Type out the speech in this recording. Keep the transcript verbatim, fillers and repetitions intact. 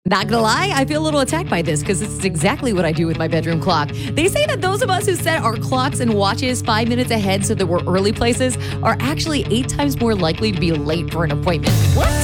Not gonna lie, I feel a little attacked by this because this is exactly what I do with my bedroom clock. They say that those of us who set our clocks and watches five minutes ahead so that we're early places are actually eight times more likely to be late for an appointment. What?